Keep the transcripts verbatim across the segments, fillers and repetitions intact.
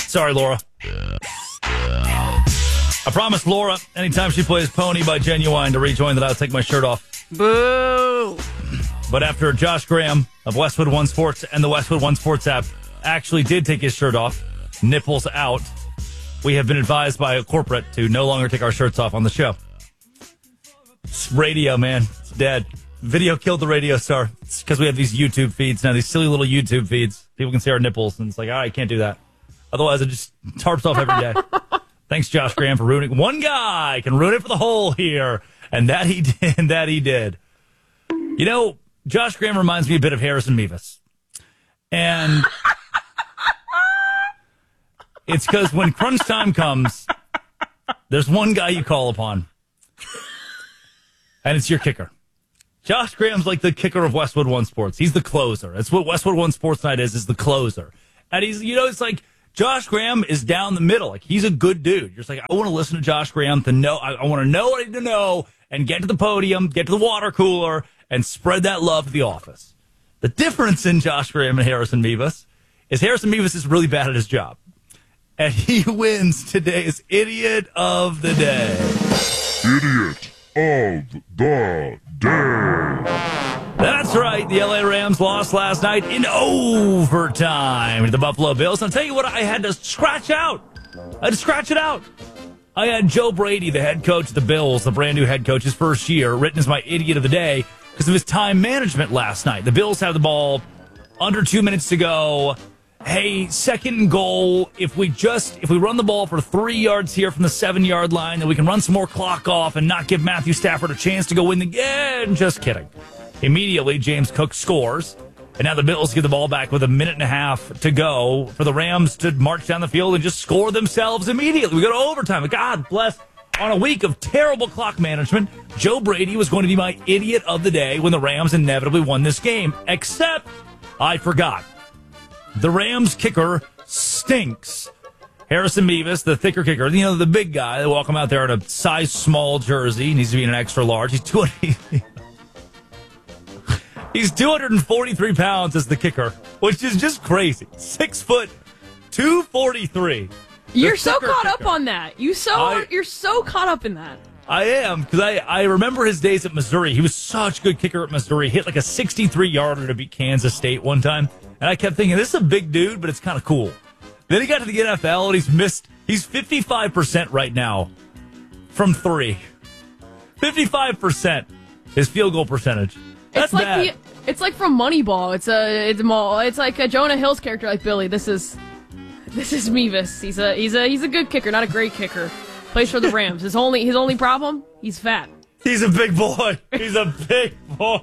Sorry, Laura. I promised Laura anytime she plays Pony by Genuine to rejoin that I'll take my shirt off. Boo! But after Josh Graham of Westwood One Sports and the Westwood One Sports app actually did take his shirt off, nipples out, we have been advised by a corporate to no longer take our shirts off on the show. It's radio, man. It's dead. Video killed the radio star. It's because we have these YouTube feeds now, these silly little YouTube feeds. People can see our nipples, and it's like, all right, can't do that. Otherwise, it just tarps off every day. Thanks, Josh Graham, for ruining. One guy can ruin it for the whole here, and that he did. And that he did. You know, Josh Graham reminds me a bit of Harrison Mevis, and it's because when crunch time comes, there's one guy you call upon, and it's your kicker. Josh Graham's like the kicker of Westwood One Sports. He's the closer. That's what Westwood One Sports Night is, is the closer. And he's, you know, it's like Josh Graham is down the middle. Like, he's a good dude. You're just like, I want to listen to Josh Graham to know, I, I want to know what I need to know and get to the podium, get to the water cooler, and spread that love to the office. The difference in Josh Graham and Harrison Mevis is Harrison Mevis is really bad at his job. And he wins today's Idiot of the Day. Idiot of the Day. That's right. The L A Rams lost last night in overtime to the Buffalo Bills. I'll tell you what, I had to scratch out. I had to scratch it out. I had Joe Brady, the head coach of the Bills, the brand new head coach, his first year, written as my Idiot of the Day because of his time management last night. The Bills have the ball under two minutes to go. Hey, second and goal. If we just, if we run the ball for three yards here from the seven-yard line, then we can run some more clock off and not give Matthew Stafford a chance to go win the game. Just kidding. Immediately, James Cook scores, and now the Bills get the ball back with a minute and a half to go for the Rams to march down the field and just score themselves immediately. We go to overtime. God bless. On a week of terrible clock management, Joe Brady was going to be my Idiot of the Day when the Rams inevitably won this game, except I forgot. The Rams kicker stinks. Harrison Mevis, the thicker kicker, you know, the big guy, they walk him out there in a size small jersey, needs to be in an extra large. He's two hundred He's two hundred forty-three pounds as the kicker, which is just crazy. Six foot, two forty-three. You're so caught kicker. up on that. You so I, you're so caught up in that. I am, because I, I remember his days at Missouri. He was such a good kicker at Missouri. He hit like a sixty-three yarder to beat Kansas State one time. And I kept thinking, this is a big dude, but it's kind of cool. Then he got to the N F L, and he's missed, he's fifty-five percent right now from three. fifty-five percent his field goal percentage. That's it's like bad. The, it's like from Moneyball. It's a it's a, it's like a Jonah Hill's character, like Billy. This is this is Mevis. He's a he's a he's a good kicker, not a great kicker. Plays for the Rams. His only his only problem, he's fat. He's a big boy. He's a big boy.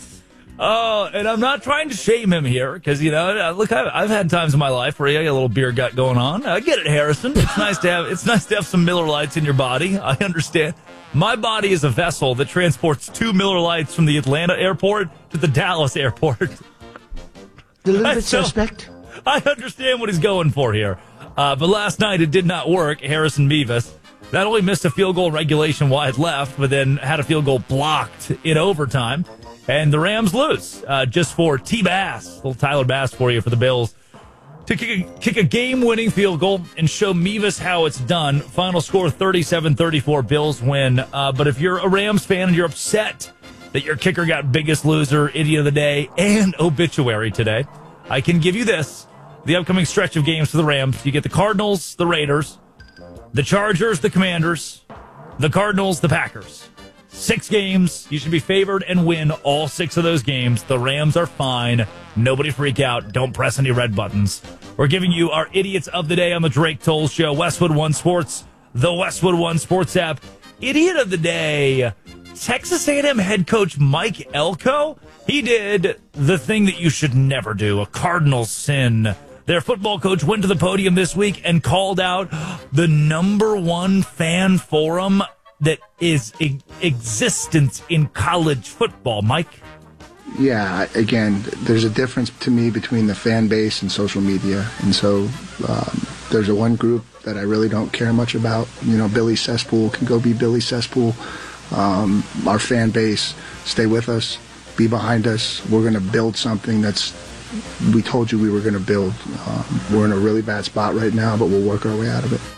Oh, and I'm not trying to shame him here because, you know, look, I've, I've had times in my life where you got a little beer gut going on. I get it, Harrison. It's nice to have it's nice to have some Miller Lights in your body. I understand. My body is a vessel that transports two Miller Lights from the Atlanta airport to the Dallas airport. A little bit so, suspect. I understand what he's going for here. Uh, but last night it did not work. Harrison Mevis not only missed a field goal regulation wide left, but then had a field goal blocked in overtime. And the Rams lose uh, just for T. Bass, little Tyler Bass for you for the Bills, to kick a, kick a game-winning field goal and show Mevis how it's done. Final score thirty-seven thirty-four, Bills win. Uh, but if you're a Rams fan and you're upset that your kicker got biggest loser, Idiot of the Day, and obituary today, I can give you this. The upcoming stretch of games for the Rams, you get the Cardinals, the Raiders, the Chargers, the Commanders, the Cardinals, the Packers. Six games. You should be favored and win all six of those games. The Rams are fine. Nobody freak out. Don't press any red buttons. We're giving you our Idiots of the Day on the Drake Toll Show. Westwood One Sports, the Westwood One Sports app. Idiot of the Day, Texas A and M head coach Mike Elko. He did the thing that you should never do, a cardinal sin. Their football coach went to the podium this week and called out the number one fan forum that is in existence in college football. Mike? Yeah, again, there's a difference to me between the fan base and social media. And so um, there's a one group that I really don't care much about. You know, Billy Cesspool can go be Billy Cesspool. Um, our fan base, stay with us, be behind us. We're going to build something that's we told you we were going to build. Um, we're in a really bad spot right now, but we'll work our way out of it.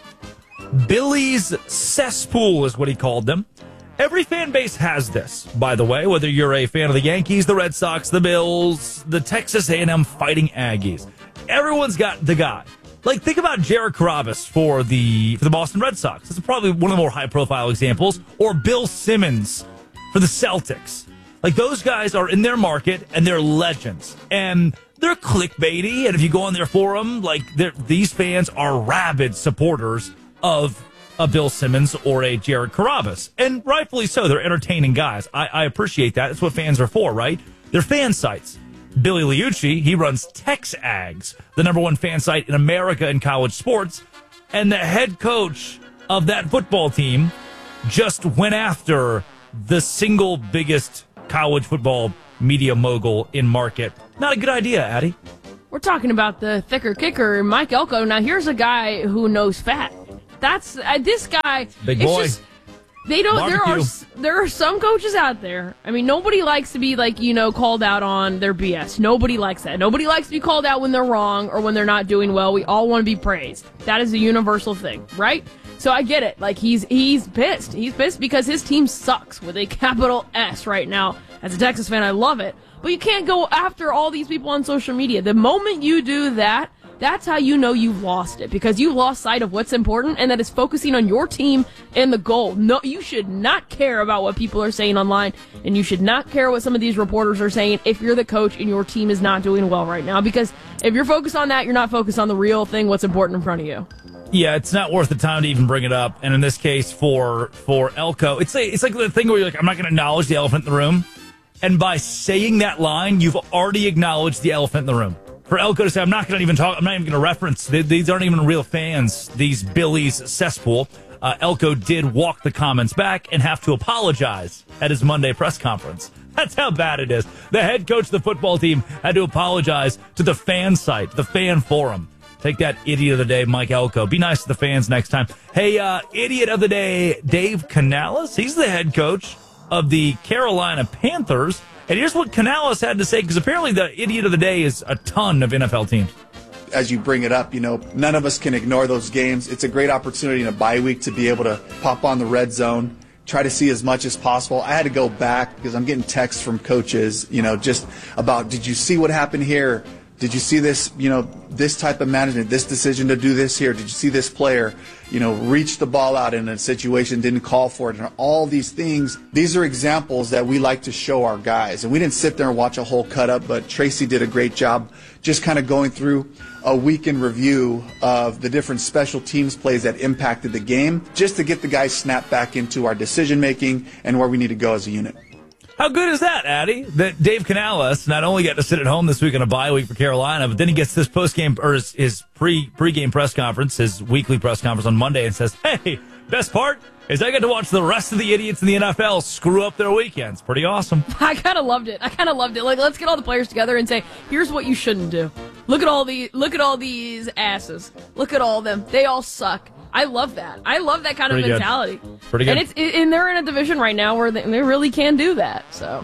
Billy's cesspool is what he called them. Every fan base has this, by the way, whether you're a fan of the Yankees, the Red Sox, the Bills, the Texas A and M Fighting Aggies. Everyone's got the guy. Like, think about Jared Carrabis for the for the Boston Red Sox. That's probably one of the more high-profile examples. Or Bill Simmons for the Celtics. Like, those guys are in their market, and they're legends. And they're clickbaity, and if you go on their forum, like, these fans are rabid supporters of a Bill Simmons or a Jared Carrabis. And rightfully so. They're entertaining guys. I, I appreciate that. That's what fans are for, right? They're fan sites. Billy Liucci, he runs TexAgs, the number one fan site in America in college sports. And the head coach of that football team just went after the single biggest college football media mogul in market. Not a good idea, Addie. We're talking about the thicker kicker, Mike Elko. Now, here's a guy who knows fat. That's uh, this guy. Big boy. Just, they don't. There are there are some coaches out there. I mean, nobody likes to be like you know called out on their B S. Nobody likes that. Nobody likes to be called out when they're wrong or when they're not doing well. We all want to be praised. That is a universal thing, right? So I get it. Like he's he's pissed. He's pissed because his team sucks with a capital S right now. As a Texas fan, I love it. But you can't go after all these people on social media. The moment you do that, that's how you know you've lost it, because you lost sight of what's important, and that is focusing on your team and the goal. No, you should not care about what people are saying online, and you should not care what some of these reporters are saying if you're the coach and your team is not doing well right now, because if you're focused on that, you're not focused on the real thing, what's important in front of you. Yeah, it's not worth the time to even bring it up. And in this case, for for Elko, it's like, it's like the thing where you're like, I'm not going to acknowledge the elephant in the room. And by saying that line, you've already acknowledged the elephant in the room. For Elko to say, I'm not going to even talk, I'm not even going to reference, they, these aren't even real fans, these Billy's cesspool. Uh, Elko did walk the comments back and have to apologize at his Monday press conference. That's how bad it is. The head coach of the football team had to apologize to the fan site, the fan forum. Take that, idiot of the day, Mike Elko. Be nice to the fans next time. Hey, uh, idiot of the day, Dave Canales. He's the head coach of the Carolina Panthers. And here's what Canales had to say, because apparently the idiot of the day is a ton of N F L teams. As you bring it up, you know, none of us can ignore those games. It's a great opportunity in a bye week to be able to pop on the red zone, try to see as much as possible. I had to go back because I'm getting texts from coaches, you know, just about, did you see what happened here? Did you see this, you know, this type of management, this decision to do this here? Did you see this player, you know, reach the ball out in a situation, didn't call for it? And all these things, these are examples that we like to show our guys. And we didn't sit there and watch a whole cut up, but Tracy did a great job just kind of going through a week in review of the different special teams plays that impacted the game, just to get the guys snapped back into our decision making and where we need to go as a unit. How good is that, Addy? That Dave Canales not only got to sit at home this week on a bye week for Carolina, but then he gets this post-game, or his, his pre, pre-game press conference, his weekly press conference on Monday, and says, hey, best part is I get to watch the rest of the idiots in the N F L screw up their weekends. Pretty awesome. I kind of loved it. I kind of loved it. Like, let's get all the players together and say, here's what you shouldn't do. Look at all the, look at all these asses. Look at all of them. They all suck. I love that. I love that kind Pretty of good. mentality. Pretty good. And it's and they're in a division right now where they, they really can do that. So,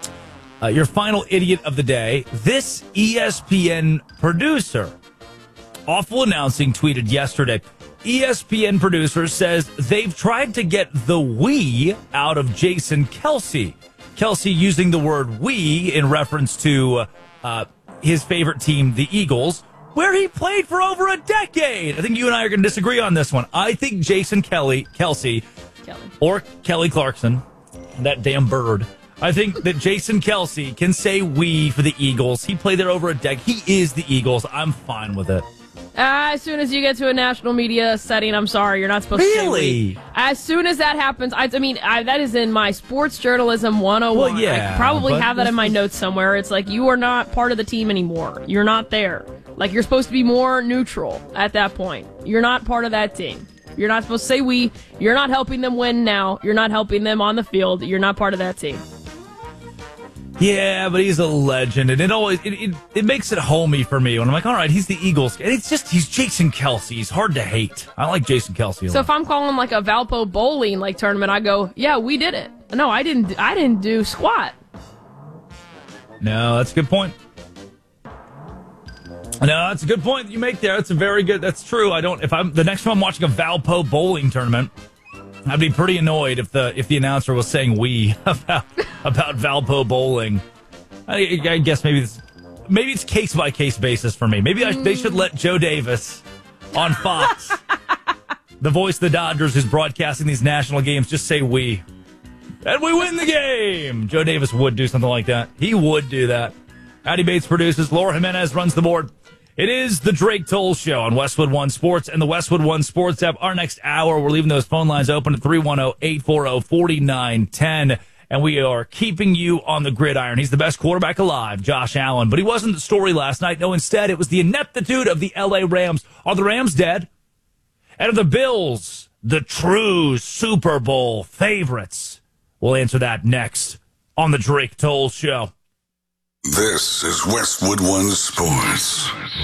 uh, your final idiot of the day. This E S P N producer, awful announcing, tweeted yesterday. E S P N producer says they've tried to get the we out of Jason Kelce. Kelce using the word we in reference to uh, his favorite team, the Eagles, where he played for over a decade. I think you and I are going to disagree on this one. I think Jason Kelly, Kelce, Kelly. or Kelly Clarkson, that damn bird, I think that Jason Kelce can say we for the Eagles. He played there over a decade. He is the Eagles. I'm fine with it. Uh, as soon as you get to a national media setting, I'm sorry, you're not supposed Really? to say we. As soon as that happens, I, I mean, I, that is in my sports journalism one oh one. Well, yeah, I probably but have that this in my is- notes somewhere. It's like, you are not part of the team anymore. You're not there. Like, you're supposed to be more neutral at that point. You're not part of that team. You're not supposed to say we. You're not helping them win now. You're not helping them on the field. You're not part of that team. Yeah, but he's a legend, and it always it, it, it makes it homey for me when I'm like, all right, he's the Eagles. And it's just, he's Jason Kelce. He's hard to hate. I like Jason Kelce a So lot. if I'm calling like a Valpo bowling like tournament, I go, yeah, we did it. No, I didn't. I didn't do squat. No, that's a good point. No, that's a good point that you make there. That's a very good. That's true. I don't. If I'm the next time I'm watching a Valpo bowling tournament, I'd be pretty annoyed if the if the announcer was saying "we" about about Valpo bowling. I, I guess maybe it's maybe it's case by case basis for me. Maybe I, they should let Joe Davis on Fox, the voice of the Dodgers, who's broadcasting these national games, just say "we," and we win the game. Joe Davis would do something like that. He would do that. Addy Bates produces. Laura Jimenez runs the board. It is the Drake Toll Show on Westwood One Sports and the Westwood One Sports app. Our next hour, we're leaving those phone lines open at three one zero, eight four zero, four nine one zero. And we are keeping you on the gridiron. He's the best quarterback alive, Josh Allen. But he wasn't the story last night. No, instead, it was the ineptitude of the L A Rams. Are the Rams dead? And are the Bills the true Super Bowl favorites? We'll answer that next on the Drake Toll Show. This is Westwood One Sports.